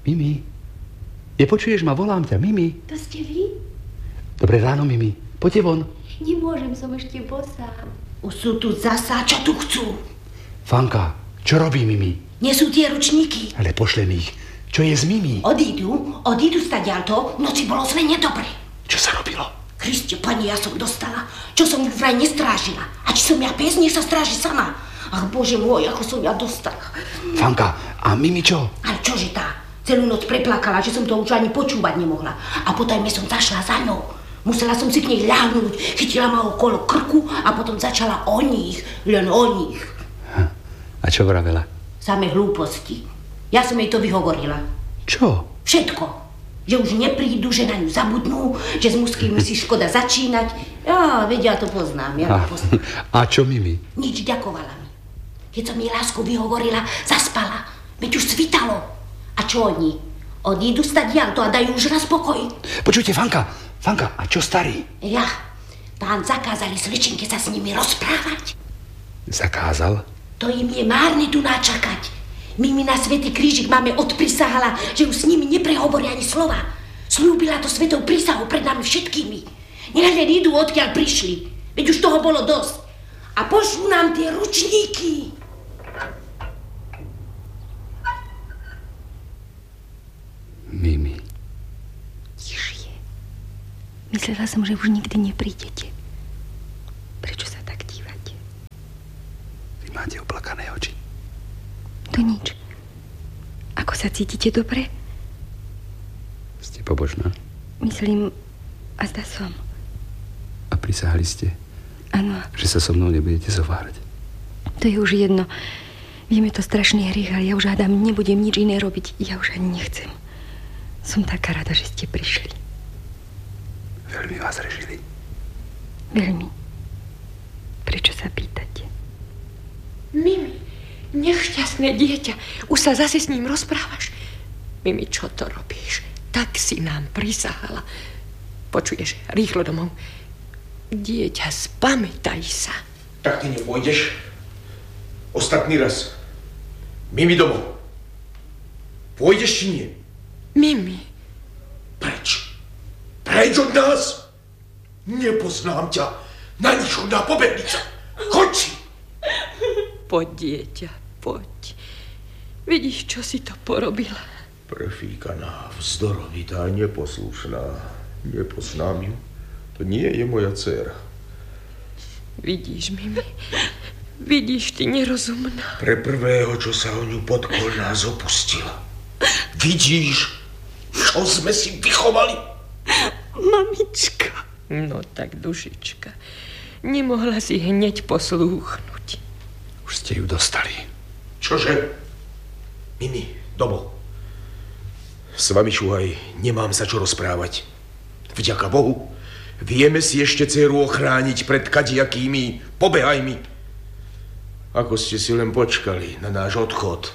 Mimi, nepočuješ ma? Volám ťa, Mimi. To ste vy? Dobré ráno, Mimi. Poďte von. Nemôžem, som ešte bosá. Už sú tu zasa, čo tu chcú? Fanka, čo robí Mimi? Nesú tie ručníky. Ale pošlem ich. Čo je s Mimi? Odídu stadiaľto, v noci bolo zle nedobre. Čo sa robilo? Kriste, pani, ja som dostala. Čo som ju vraj nestrážila. A či som ja pes, nech sa stráži sama. Ach, Bože môj, ako som ja dostala. Fanka, a Mimi čo? Ale čože tá? Celú noc preplakala, že som to už ani počúvať nemohla. A potom som zašla za ňou. Musela som si k nej ľahnúť, chytila ma okolo krku a potom začala o nich, len o nich. A čo vravela? Same hlúposti. Ja som jej to vyhovorila. Čo? Všetko. Že už neprídu, že na ňu zabudnú, že s mužskými si škoda začínať. Ja, veď ja to poznám, A čo Mimi? Nič, ďakovala mi. Keď som jej lásku vyhovorila, zaspala. Veď už svitalo. A čo oni? Odídu stadiaľto a dajú už raz pokoj. Počujte, Fanka, a čo starý? Ja, pán zakázali slečinke sa s nimi rozprávať. Zakázal? To im je márne tu načakať. Mimi na Svätý krížik máme odprisahala, že už s nimi neprehovorí ani slova. Slúbila to svetou prísahou pred nami všetkými. Nech len idú, odkiaľ prišli. Veď už toho bolo dosť. A pošlú nám tie ručníky. Mimi. Tišie. Myslela som, že už nikdy neprídete. Prečo sa tak dívate? Vy máte oplakané oči. To nič. Ako sa cítite dobre? Ste pobožná? Myslím, a zdá som. A prisahali ste? Áno. Že sa so mnou nebudete zhovárať? To je už jedno. Vieme to strašný hriech, ale ja už hádam, nebudem nič iné robiť. Ja už ani nechcem. Som taká rada, že ste prišli. Veľmi vás režili? Veľmi. Prečo sa pýtate? Mimi, nešťastné dieťa. Už sa zase s ním rozprávaš? Mimi, čo to robíš? Tak si nám prisahala. Počuješ, rýchlo domov. Dieťa, spamätaj sa. Tak ty nepôjdeš? Ostatný raz. Mimi domov. Pôjdeš či nie? Mimi. Preč? Preč od nás? Nepoznám ťa. Na nič chodná pobednica. Choď si. Poď, dieťa, poď. Vidíš, čo si to porobila? Prefíkaná, vzdorovitá, neposlušná. Nepoznám ju. To nie je moja dcéra. Vidíš, Mimi? Vidíš, ty nerozumná. Pre prvého, čo sa o ňu podkol, nás opustila. Vidíš, čo sme si vychovali? Mamička. No tak, dušička, nemohla si hneď poslúchnuť. Už ste ju dostali. Čože? Mimi, domov. S vami, Šuhaj, nemám sa čo rozprávať. Vďaka Bohu, vieme si ešte dceru ochrániť pred kadijakými pobehajmi. Ako ste si len počkali na náš odchod.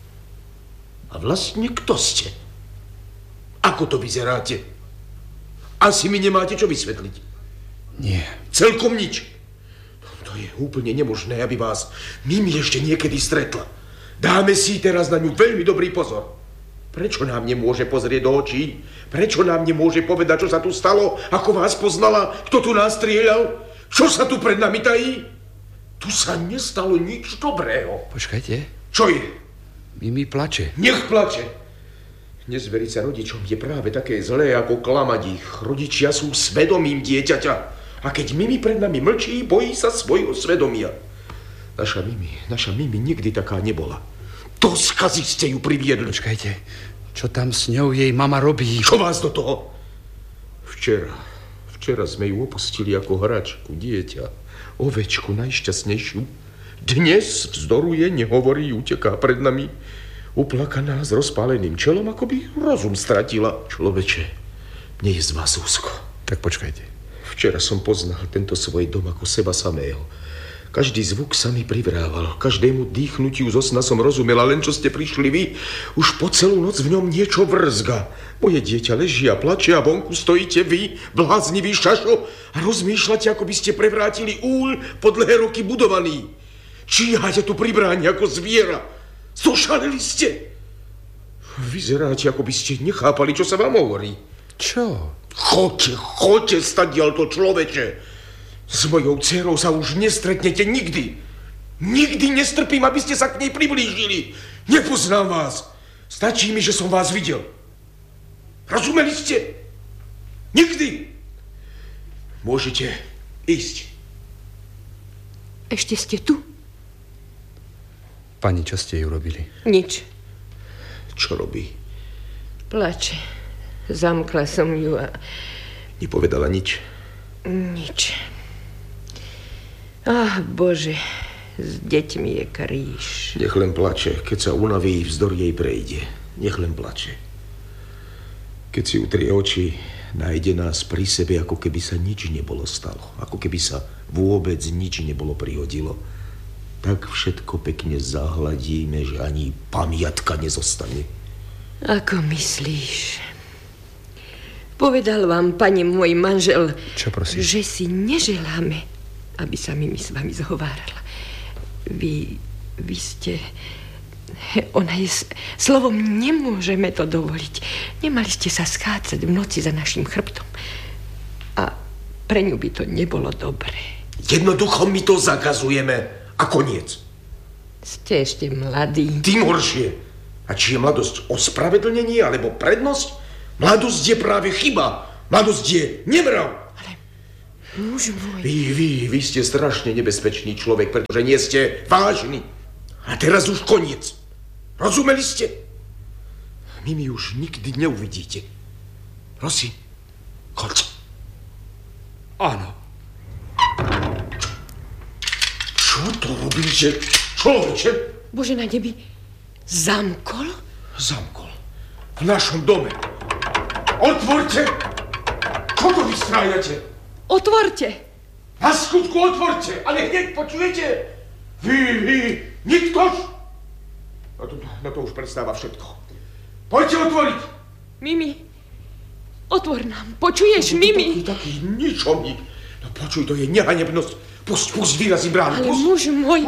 A vlastne kto ste? Ako to vyzeráte? Asi mi nemáte čo vysvetliť. Nie. Celkom nič. To je úplne nemožné, aby vás Mimi ešte niekedy stretla. Dáme si teraz na ňu veľmi dobrý pozor. Prečo nám nemôže pozrieť do očí? Prečo nám nemôže povedať, čo sa tu stalo? Ako vás poznala? Kto tu nás strieľal? Čo sa tu pred nami tají? Tu sa nestalo nič dobrého. Počkajte. Čo je? Mimi plače. Nech plače. Nezveriť sa rodičom je práve také zlé, ako klamať ich. Rodičia sú svedomím dieťaťa. A keď Mimi pred nami mlčí, bojí sa svojho svedomia. Naša Mimi nikdy taká nebola. Do skazy ste ju priviedli. Počkajte, čo tam s ňou jej mama robí? Čo vás do toho? Včera sme ju opustili ako hračku, dieťa. Ovečku najšťastnejšiu. Dnes vzdoruje, nehovorí, uteká pred nami. Uplakaná s rozpáleným čelom, ako by rozum stratila. Človeče, mne je z vás úzko. Tak počkajte. Včera som poznal tento svoj dom ako seba samého. Každý zvuk sa mi privrával, každému dýchnutiu zo sna som rozumel, a len čo ste prišli vy, už po celú noc v ňom niečo vrzga. Moje dieťa leží a plače a vonku stojíte vy, bláznivý šašo, a rozmýšľate, ako by ste prevrátili úľ po dlhé roky budovaný. Číhate tu pri bráni ako zviera. Zošaleli ste. Vyzeráte, ako by ste nechápali, čo sa vám hovorí. Čo? Choďte stadiaľ to, človeče. S mojou dcerou sa už nestretnete nikdy. Nikdy nestrpím, aby ste sa k nej priblížili. Nepoznám vás. Stačí mi, že som vás videl. Rozumeli ste? Nikdy. Môžete ísť. Ešte ste tu? Pani, čo ste ju robili? Nič. Čo robí? Plače. Zamkla som ju a... Nepovedala nič? Nič. Bože, s deťmi je kríž. Nech len plače. Keď sa unaví, vzdor jej prejde. Nech len plače. Keď si utrie oči, nájde nás pri sebe, ako keby sa nič nebolo stalo. Ako keby sa vôbec nič nebolo prihodilo. Tak všetko pekne zahladíme, že ani pamiatka nezostane. Ako myslíš? Povedal vám, pani, môj manžel, čo, prosím? Že si neželáme, aby sa Mimi s vami zhovárala. Vy ste... Ona je... Slovom, nemôžeme to dovoliť. Nemali ste sa schádzať v noci za našim chrbtom. A pre ňu by to nebolo dobré. Jednoducho my to zakazujeme. A koniec. Ste ešte mladí. Tým horšie. A či je mladosť ospravedlnenie alebo prednosť? Mladosť je práve chyba. Mladosť je nemrav. Ale muž môj... Vy ste strašne nebezpečný človek, pretože nie ste vážni. A teraz už koniec. Rozumeli ste? Mimi už nikdy neuvidíte. Prosím, choď. Áno. Čo to robíte, človeče? Bože na nebi, zamkol? Zamkol. V našom dome. Otvorte! Čo to vystrájate? Otvorte! Na skutku otvorte, ale hneď počujete? Vy, niktož? Na to už prestáva všetko. Poďte otvoriť! Mimi, otvor nám. Počuješ, Mimi? Taký ničomník. No počuj, to je nehanebnosť. Pusť vyrazí bránu. Ale muž môj...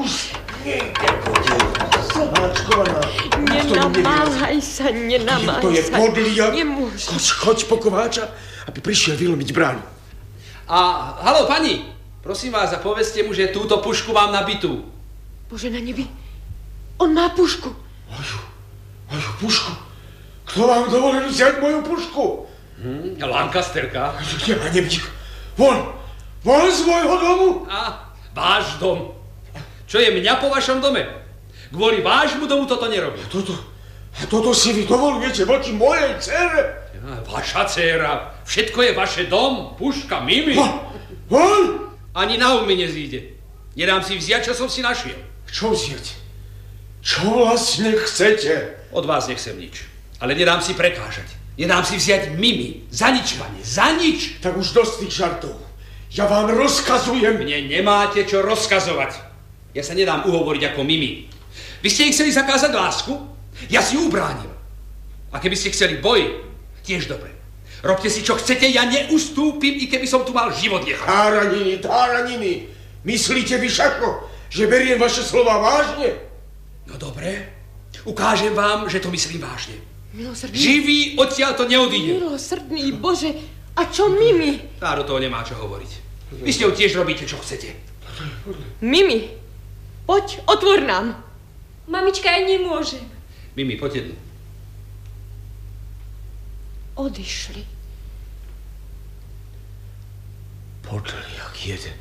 Nenamáhaj sa. To je podliak. Nemôžem. Choď po kováča, aby prišiel vylomiť bránu. Haló, pani, prosím vás, a povedzte mu, že túto pušku mám nabitú. Bože na nebi, on má pušku. Moju pušku? Kto vám dovolil vziať moju pušku? Lancasterka. Nehanebník. Von z môjho domu. Váš dom. Čo je mňa po vašom dome? Kvôli vášmu domu toto nerobí. Toto si vy dovolujete voči mojej dcére? Vaša dcéra. Všetko je vaše dom, puška, Mimi. Von! Ani na um mi nezíde. Nedám si vziať, čo som si našiel. Čo vziať? Čo vlastne chcete? Od vás nechcem nič. Ale nedám si prekážať. Nedám si vziať Mimi. Za nič, pane, za nič. Tak už dosť tých žartov. Ja vám rozkazujem. Mne nemáte čo rozkazovať. Ja sa nedám uhovoriť ako Mimi. Vy ste jej chceli zakázať lásku? Ja si ju ubránim. A keby ste chceli boj, tiež dobre. Robte si, čo chcete, ja neustúpim, i keby som tu mal život nechať. Táraniny. Myslíte vy všako, že beriem vaše slova vážne? No dobre, ukážem vám, že to myslím vážne. Milosrdný. Živý odtiaľ to neodíde. Milosrdný Bože, a čo Mimi? Tá do toho nemá čo hovoriť. Vy s ňou tiež robíte, čo chcete. Mimi, poď, otvor nám. Mamička, ja nemôžem. Mimi, poďte tu. Odišli. Podliak jeden.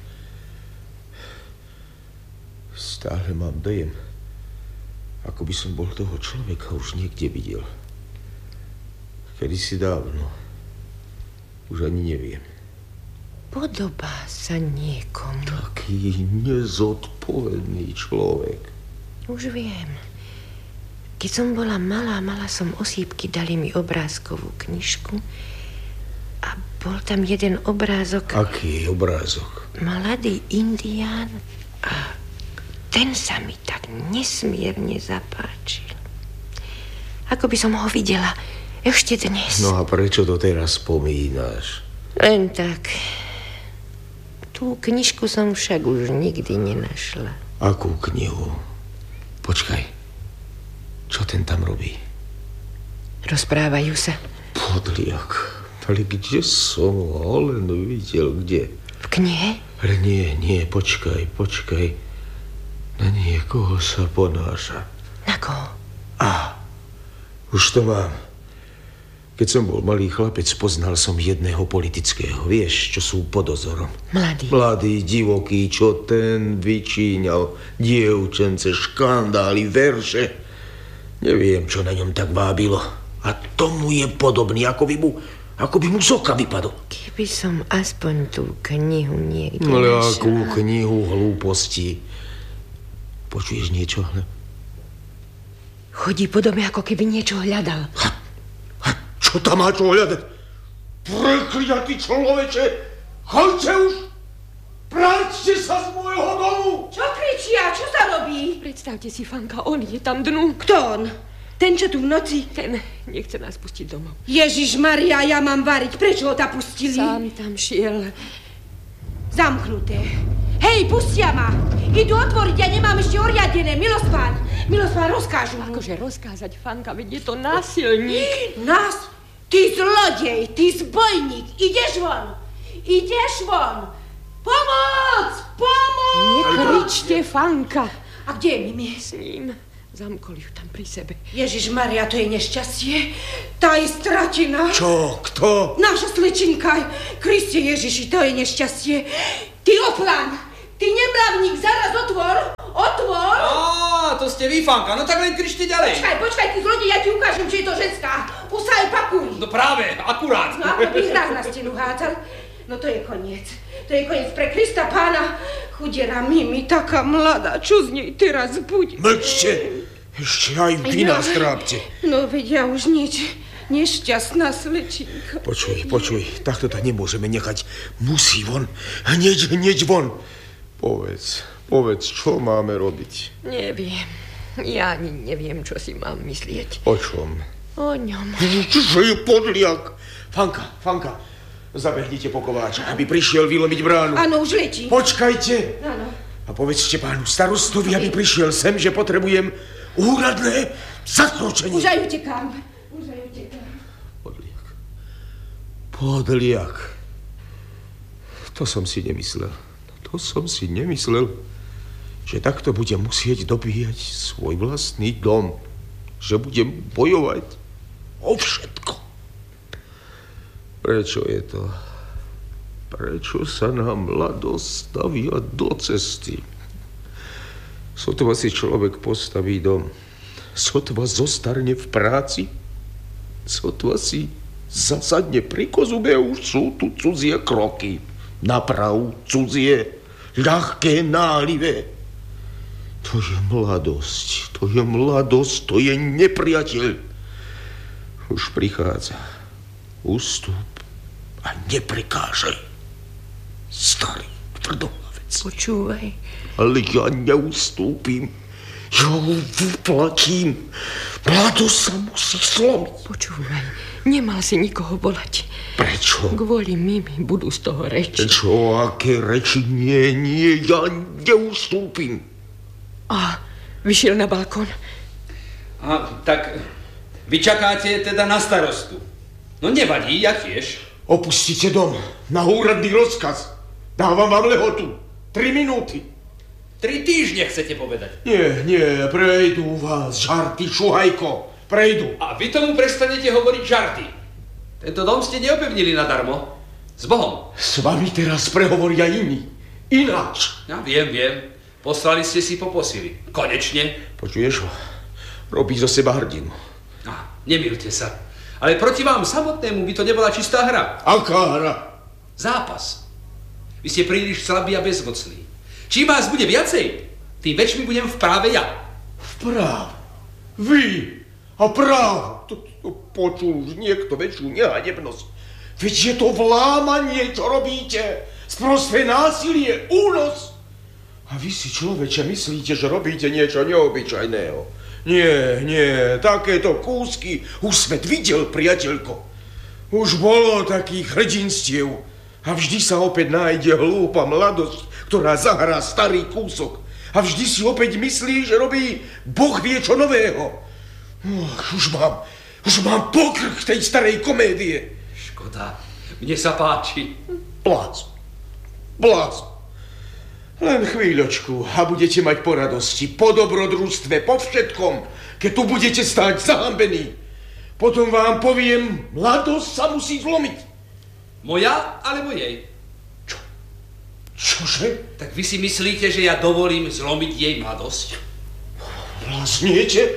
Stále mám dojem, ako by som bol toho človeka už niekde videl. Kedysi dávno. Už ani neviem. Podobá sa niekomu. Taký nezodpovedný človek. Už viem. Keď som bola malá, mala som osýpky, dali mi obrázkovú knižku a bol tam jeden obrázok. Aký obrázok? Mladý indián a ten sa mi tak nesmierne zapáčil. Ako by som ho videla ešte dnes. No a prečo to teraz spomínaš? Len tak. Tú knižku som však už nikdy nenašla. Akú knihu? Počkaj. Čo ten tam robí? Rozprávajú sa. Podliak. Ale kde som ho len videl? Kde? V knihe? Ale nie, počkaj. Na niekoho sa ponáša. Na koho? Už to mám. Keď som bol malý chlapec, poznal som jedného politického. Vieš, čo sú pod dozorom. Mladý, divoký, čo ten vyčíňal dievčence, škandály, verše. Neviem, čo na ňom tak vábilo. A tomu je podobný, ako by mu z oka vypadol. Keby som aspoň tú knihu niekde Ale našla. akú knihu hlúposti. Počuješ niečo? Chodí po dome, ako keby niečo hľadal. Čo tam má čo hľadať? Prekliatý človeče! Choďte už! Vráťte sa z môjho domu! Čo kričia? Čo sa robí? Predstavte si, Fanka, on je tam dnu. Kto on? Ten, čo tu v noci? Ten nechce nás pustiť domov. Ježišmaria, ja mám variť. Prečo ho tam pustili? Sám tam šiel. Zamknuté. Hej, pustia ma. Idú otvoriť, ja nemám ešte oriadené. Milospán, rozkážu mu. Akože rozkázať, Fanka, veď je to násilník. Nás? Ty zlodej, ty zbojník. Ideš von. Pomoc! Nekričte, Fanka. A kde je Mimi? S ním. Zamkol ju tam pri sebe. Ježišmaria, to je nešťastie. Tá je stratená. Čo? Kto? Naša slečinka. Kriste Ježiši, to je nešťastie. Ty oplan, ty nemravník, zaraz otvor. To ste vy, Fanka, no tak len kričte ďalej. Počkaj, ty zlodej, ja ti ukážem, či je to ženská. Usaj pakúri. No práve, akurát. No ako by hráz na stenu hádzal. No to je koniec. To je koniec pre Krista Pána. Chudiera Mimi, taká mladá, čo z nej teraz bude? Mlčte! Ešte aj vy nás trápte. No veď ja už nič. Nešťastná slečinka. Počuj, takto to nemôžeme nechať. Musí von. Hneď von. Povedz, čo máme robiť? Neviem. Ja ani neviem, čo si mám myslieť. O čom? O ňom. Čože je podliak? Fanka, zabehnite po kováča, aby prišiel vylomiť bránu. Áno, už letí. Počkajte. Áno. A povedzte pánu starostovi, aby prišiel sem, že potrebujem úradné zakročenie. Už aj utekám. Podliak. To som si nemyslel, že takto budem musieť dobíjať svoj vlastný dom. Že budem bojovať o všetko. Prečo je to? Prečo sa nám mladosť stavia do cesty? Sotva si človek postaví dom, sotva zostarne v práci, sotva si zasadne pri kozube, už sú tu cudzie kroky. Naprav cudzie, ľahké nálive. To je mladosť, to je nepriateľ. Už prichádza. Ústup a neprekážaj. Starý tvrdohlavec. Počúvaj. Ale ja neustúpim. Ja ho vyplatím. Mladosť sa musí slomiť. Počúvaj. Nemal si nikoho volať. Prečo? Kvôli Mimi budú z toho reči. Čo, aké reči? Nie, ja neustúpim. A vyšiel na balkón. Tak vy čakáte teda na starostu. No nevadí, ja tiež. Opustite dom na úradný rozkaz. Dávam vám lehotu. 3 minúty. 3 týždne chcete povedať. Nie, prejdú vás, žarty, šuhajko. Prejdú. A vy tomu prestanete hovoriť žarty. Tento dom ste neopevnili nadarmo. S Bohom. S vami teraz prehovoria iní. Ináč. Ja viem. Poslali ste si po posily. Konečne. Počuješ ho? Robí zo seba hrdinu. Nemýlte sa. Ale proti vám samotnému by to nebola čistá hra. Aká hra? Zápas. Vy ste príliš slabí a bezmocní. Čím vás bude viacej, tým väčšmi budem v práve ja. V práve? Vy? A právo? To počul už niekto väčšiu nehanebnosť. Veď je to vlámanie, čo robíte. Sprosté násilie, únos. A vy si, človeče, myslíte, že robíte niečo neobyčajného. Nie, takéto kúsky už svet videl, priateľko. Už bolo takých hrdinstiev. A vždy sa opäť nájde hlúpa mladosť, ktorá zahrá starý kúsok. A vždy si opäť myslí, že robí Boh vie čo nového. Už mám pokrk tej starej komédie. Škoda, mne sa páči. Blázon. Len chvíľočku a budete mať po radosti, po dobrodružstve, po všetkom, keď tu budete stáť zahambení. Potom vám poviem, mladosť sa musí zlomiť. Moja alebo jej? Čože? Tak vy si myslíte, že ja dovolím zlomiť jej mladosť? Blázniete?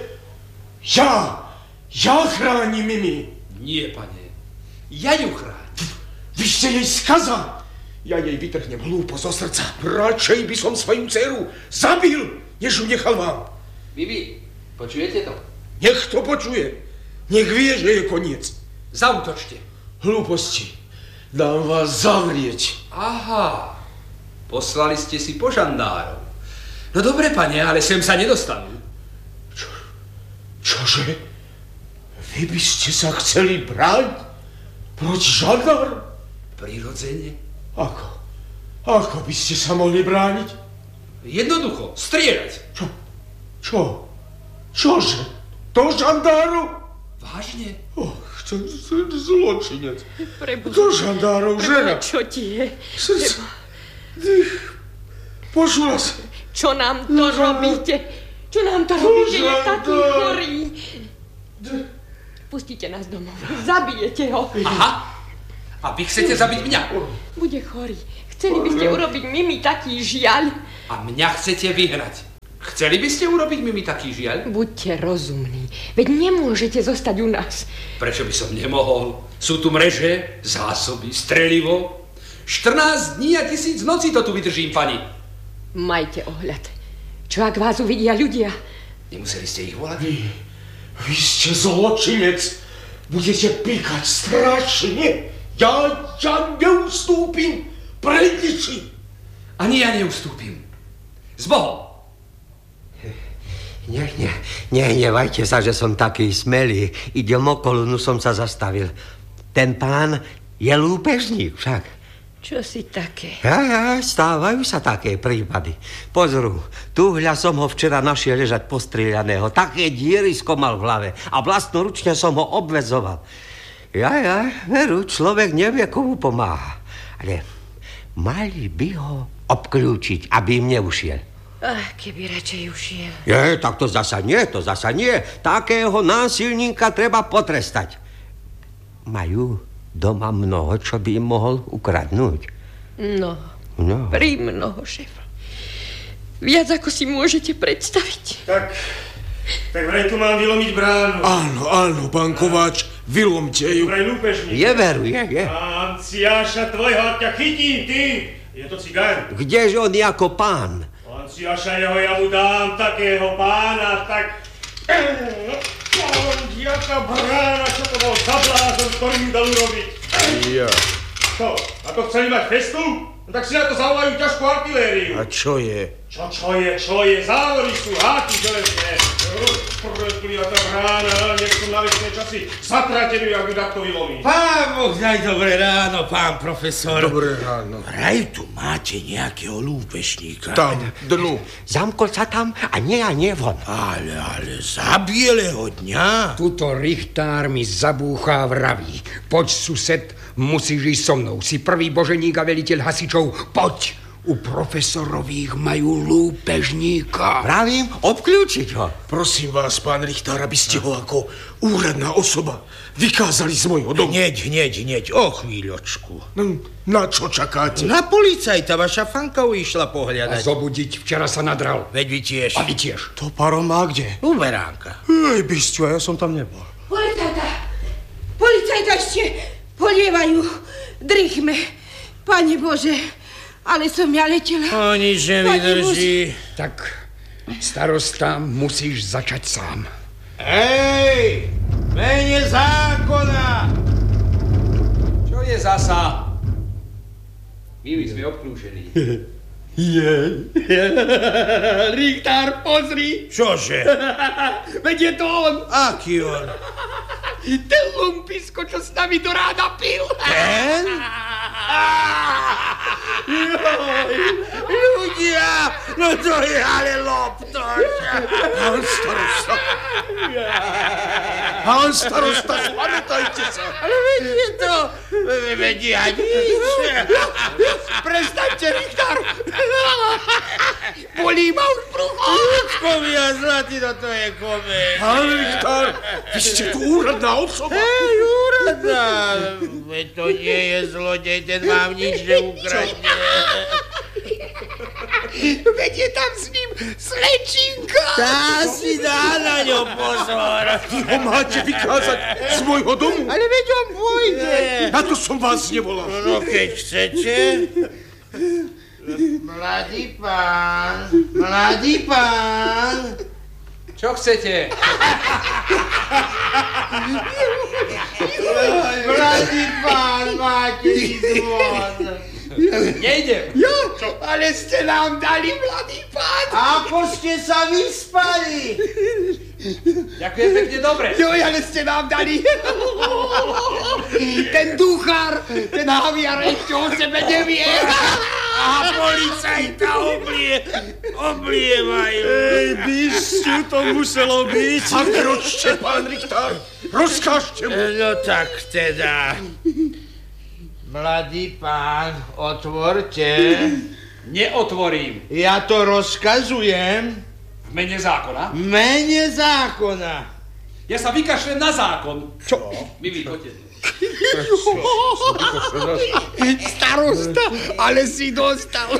Ja chránim Mimi. Nie, pane. Ja ju chránim. Vy ste jej skaza. Ja jej vytrhnem hlúpo zo srdca. Radšej by som svoju dceru zabil, než ju nechal vám. Mimi, počujete to? Nech to počuje. Nech vie, že je koniec. Zaútočte. Hlúposti. Dám vás zavrieť. Aha. Poslali ste si po žandárov. No dobre, pane, ale sem sa nedostanú. Čože? Vy by ste sa chceli bráť proti žandárom? Prirodzene. Ako by ste sa mohli brániť? Jednoducho, strieľať. Čože? Do žandáru? Vážne? Ten zločinec. Preboha. Do žandárov žena. Čo ti je? Srdce. Počula sa. Čo nám to robíte? Čo nám to robíte? Je taký chorý. Pustite nás domov. Zabijete ho. Aha. A vy chcete zabiť mňa? Bude chorý. Chceli by ste urobiť Mimi taký žiaľ. A mňa chcete vyhrať. Chceli by ste urobiť Mimi taký žiaľ? Buďte rozumní. Veď nemôžete zostať u nás. Prečo by som nemohol? Sú tu mreže, zásoby, strelivo. 14 dní a 1000 nocí to tu vydržím, pani. Majte ohľad. Čo ak vás uvidia ľudia? Nemuseli ste ich volať? Vy ste zločinec. Budete píkať strašne. Ja neustúpim pred ničím. Ani ja neustúpim. S Bohom. Nehnevajte sa, že som taký smelý. Idem okolo, no som sa zastavil. Ten pán je lúpežník však. Čo si také? Ja, stávajú sa také prípady. Pozru, tuhľa som ho včera našiel ležať postrieľaného. Také dierisko mal v hlave a vlastnoručne som ho obvezoval. Veru, človek nevie, komu pomáha. Ale mali by ho obklúčiť, aby im neušiel. Keby radšej ušiel. Tak to zasa nie. Takého násilníka treba potrestať. Majú doma mnoho, čo by im mohol ukradnúť. No. Prímnoho, šéf. Viac, ako si môžete predstaviť. Tak vraj tu mám vylomiť bránu. Áno, pán Kováč, vylomte ju. Vraj lúpežník. Je. Anciáša tvojho, ak ťa chytím, ty. Je to cigán. Kdeže on je ako pán? Anciáša jeho, ja mu dám takého pána, tak... Jaká brána, čo to bol za blázon, ktorý mu dal urobiť. Ja. Čo, a to chceli mať festu? No tak si na to zavolajú ťažkú artilériu. A čo je? Čo je? Závory sú, háky železné. Preklina tá brána, nech som na večné časy zatratený, ak ju takto vylomí. Pán Boh, daj dobré ráno, pán profesor. Dobré ráno. Vraj tu máte nejakého lúpešníka. Tam, dnu. Zamkol sa tam a nie von. Ale za bieleho dňa. Tuto Richtár mi zabúchá vraví. Poď, sused, musíš ísť so mnou. Si prvý boženík a veliteľ hasičov. Poď. U profesorových majú lúpežníka. Pravím, obklúčiť ho. Prosím vás, pán Richtár, aby ste ho ako úradná osoba vykázali z môjho domu. Hneď, o chvíľočku. Na čo čakáte? Na policajta vaša fanka ušla A pohľadať. zobudiť, včera sa nadral. Veď vy tiež. A vy tiež. To parom má kde? U beránka. Bisťo, ja som tam nebol. Policajta ešte polievajú. Drichme. Pane Bože, ale som ja letela. O nič nevydrží. Tak, starosta, musíš začať sám. Hej, mene zákona! Čo je zasa? My sme obklúčení. Richtár, pozri. Čože? Veď je to on. Aký on? Ten lumpisko, čo s nami do ráda pil. Ten? Ľudia, no to je ale loptoš. Pán starosta, spamätajte sa. Ale veď je to, veď ja nič. Prestaňte, Richter! Bolí ma už brucho! Ľudkovia zlatý, no to je komik. Pán Richter, vy ste tu úradná osoba. Hej, úradná. Veď to nie je zlodej, ten vám nič neukradne. Veď je tam s ním slečinka! Tá si dá na ňo pozor. Vy ho máte vykázať z môjho domu. Ale veď on pôjde. Na to som vás nevolal. No keď chcete. Mladý pán. Čo chcete? Mladý pán, máte ísť von. Nejdem. Jo, ale ste nám dali, mladý pán. Ako ste sa vyspali? Ďakujem pekne, dobre. Jo, ale ste nám dali. Ten duchár, ten haviar ešte o sebe nevie. A policajta oblievajú. Bysťu to muselo byť. Zakročte, pán Richter. Rozkážte mu. No tak teda. Mladý pán, otvorte. Neotvorím. Ja to rozkazujem. V mene zákona? V mene zákona. Ja sa vykašlem na zákon. Čo? Mimi, poďte. Starosta, ale si dostal.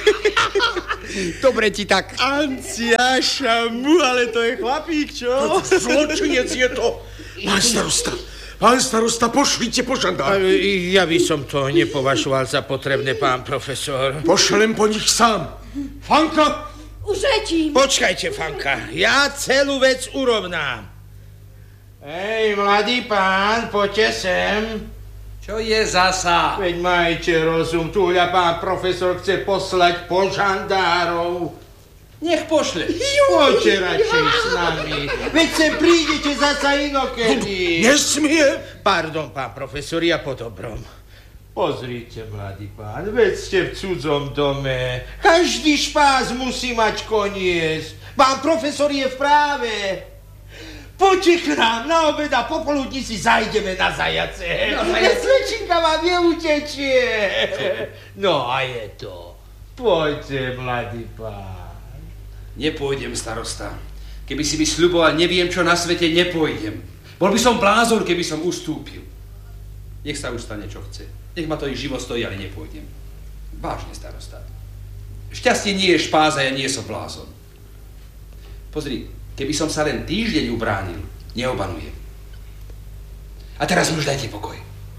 Dobre ti tak. Anciaša mu, ale to je chlapík, čo? Zločinec je to. Pán starosta, pošlite po žandára. Ja by som to nepovažoval za potrebné, pán profesor. Pošlem po nich sám. Fanka! Už letím. Počkajte, Fanka, ja celú vec urovnám. Hej, mladý pán, poďte sem. Čo je zasa? Veď majte rozum, tuľa pán profesor chce poslať po žandárov. Nech pošle. Poďte radšej s nami. Veď sem prídete zasa inokedy. Nesmie. Pardon, pán profesor, ja po dobrom. Pozrite, mladý pán, veď ste v cudzom dome. Každý špás musí mať koniec. Pán profesor je v práve. Poďte k nám na obed a popoludní si zajdeme na zajace. Slečinka vám neutečie. No a je to. Poďte, mladý pán. Nepôjdem, starosta. Keby si mi sľuboval, neviem čo na svete, nepôjdem. Bol by som blázon, keby som ustúpil. Nech sa už stane, čo chce. Nech ma to ich život stojí, ale nepôjdem. Vážne, starosta. Šťastie nie je špáza, ja nie som blázon. Pozri, keby som sa len týždeň ubránil, neobanujem. A teraz mi už dajte pokoj.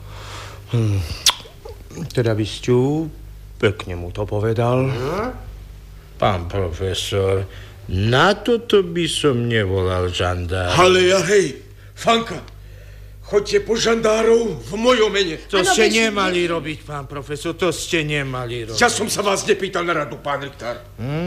Teda by ste pekne mu to povedal. Pán profesor, na toto by som nevolal žandár. Ale ja, hej, Fanka, choďte po žandárov v mojom mene. To ste nemali robiť, pán profesor, to ste nemali robiť. Ja som sa vás nepýtal na radu, pán Richter.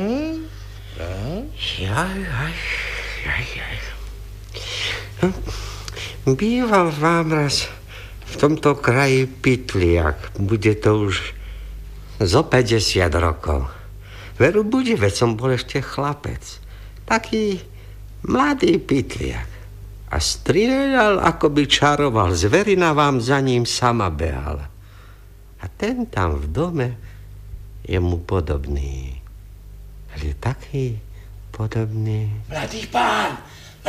Býval vám raz v tomto kraji pytliak. Bude to už zo 50 rokov. Veru bude, veď som bol ešte chlapec. Taký mladý pytliak. A strieľal, ako by čaroval. Zverina vám za ním sama behala. A ten tam v dome je mu podobný. Ale taký podobný. Mladý pán!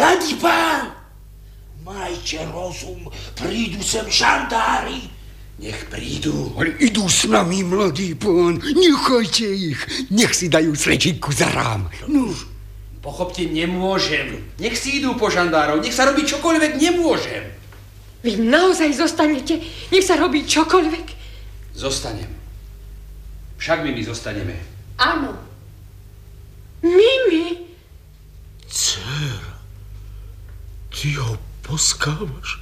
Majte rozum, prídu sem žandári. Nech prídu. Ale idú s nami, mladý pán. Nechajte ich. Nech si dajú slečinku za rám. No. Pochopte, nemôžem. Nech si idú po žandárov. Nech sa robí čokoľvek, nemôžem. Vy naozaj zostanete? Nech sa robí čokoľvek? Zostanem. Však my zostaneme. Áno. Mimi? Dcera, ty ho poskávaš?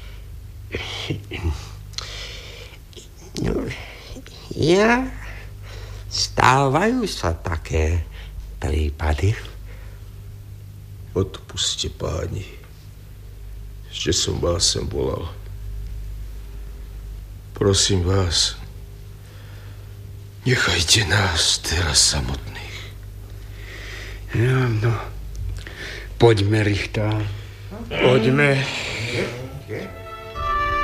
No, ja... Stávajú sa také prípady. Odpuste, páni, že som vás sem volal. Prosím vás, Nechajte nás teraz samotných. No, poďme, Richtár. Poďme.